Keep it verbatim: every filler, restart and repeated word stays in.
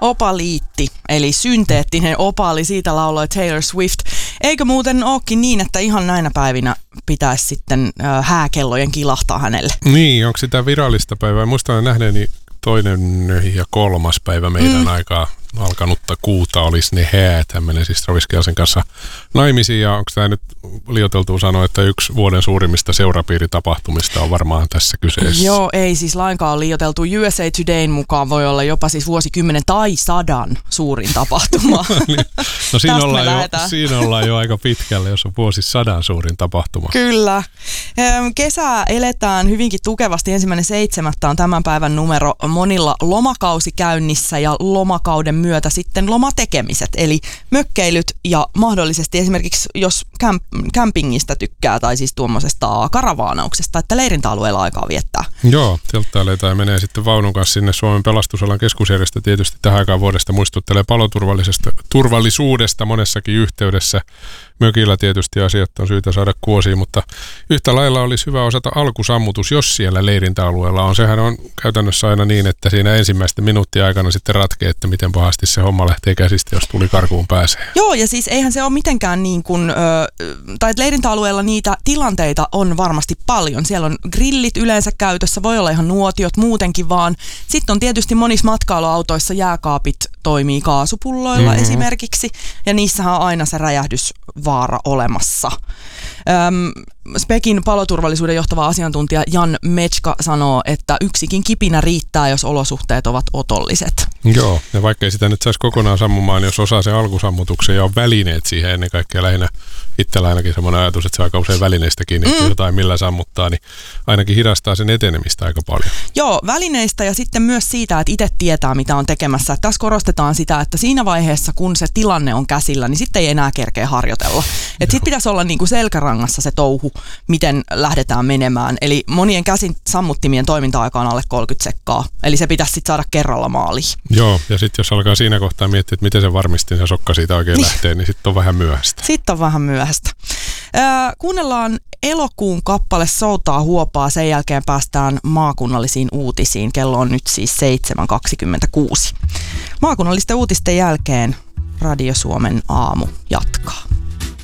Opaliitti, eli synteettinen opaali, siitä lauloi Taylor Swift. Eikö muuten olekin niin, että ihan näinä päivinä pitäisi sitten äh, hääkellojen kilahtaa hänelle? Niin, onko sitä virallista päivää? Muistan nähneeni toinen ja kolmas päivä meidän mm. aikaa alkanutta kuuta olisi ne häät. Hän menee siis Travis Kelcen kanssa naimisiin, ja onko tämä nyt liioiteltua sanoa, että yksi vuoden suurimmista seurapiiritapahtumista on varmaan tässä kyseessä? Joo, ei siis lainkaan liioiteltu. U S A Todayn mukaan voi olla jopa siis vuosikymmenen tai sadan suurin tapahtuma. No siinä ollaan, jo, siinä ollaan jo aika pitkälle, jos on vuosisadan suurin tapahtuma. Kyllä. Kesää eletään hyvinkin tukevasti. Ensimmäinen seitsemättä on tämän päivän numero. Monilla lomakausi käynnissä ja lomakauden myötä sitten lomatekemiset, eli mökkeilyt ja mahdollisesti esimerkiksi jos camp- campingista tykkää tai siis tuommoisesta karavaanauksesta, että leirintäalueella aikaa viettää. Joo, telttailee tai menee sitten vaunun kanssa sinne. Suomen pelastusalan keskusjärjestö tietysti tähän aikaan vuodesta muistuttelee paloturvallisuudesta monessakin yhteydessä. Mökillä tietysti asiat on syytä saada kuosiin, mutta yhtä lailla olisi hyvä osata alkusammutus, jos siellä leirintäalueella on. Sehän on käytännössä aina niin, että siinä ensimmäisten minuuttien aikana sitten ratkee, että miten pahasti se homma lähtee käsistä, jos tuli karkuun pääsee. Joo, ja siis eihän se ole mitenkään niin kuin, ö, tai leirintäalueella niitä tilanteita on varmasti paljon. Siellä on grillit yleensä käytössä, voi olla ihan nuotiot muutenkin vaan. Sitten on tietysti monissa matkailuautoissa jääkaapit toimii kaasupulloilla mm-hmm. esimerkiksi, ja niissähän on aina se räjähdysvaara olemassa. Öm, Spekin paloturvallisuuden johtava asiantuntija Jan Metska sanoo, että yksikin kipinä riittää, jos olosuhteet ovat otolliset. Joo, ja vaikka ei sitä nyt saisi kokonaan sammumaan, jos osaa sen alkusammutuksen ja on välineet siihen ennen kaikkea lähinnä itsellä ainakin semmoinen ajatus, että se aika usein välineistä kiinni, mm. jotain millä sammuttaa, niin ainakin hidastaa sen etenemistä aika paljon. Joo, välineistä ja sitten myös siitä, että itse tietää, mitä on tekemässä. Että tässä korostetaan sitä, että siinä vaiheessa, kun se tilanne on käsillä, niin sitten ei enää kerkeä harjoitella. Että sitten pitäisi olla niin kuin selkärangassa se touhu, miten lähdetään menemään. Eli monien käsin sammuttimien toiminta-aika on alle kolmekymmentä sekkaa. Eli se pitäisi sitten saada kerralla maaliin. Joo, ja sitten jos alkaa siinä kohtaa miettiä, että miten se varmistin se sokka siitä oikein lähtee, niin sitten on vähän myöhäistä. Sitten on vähän myöhäistä. Äh, kuunnellaan elokuun kappale Soutaa huopaa, sen jälkeen päästään maakunnallisiin uutisiin. Kello on nyt siis seitsemän kaksikymmentäkuusi. Maakunnallisten uutisten jälkeen Radio Suomen aamu jatkaa.